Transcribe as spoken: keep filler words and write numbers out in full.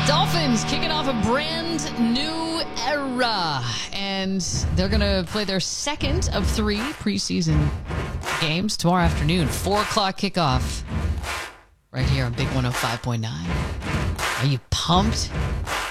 Dolphins kicking off a brand new era, and they're going to play their second of three preseason games tomorrow afternoon. four o'clock kickoff right here on Big one oh five point nine. Are you pumped?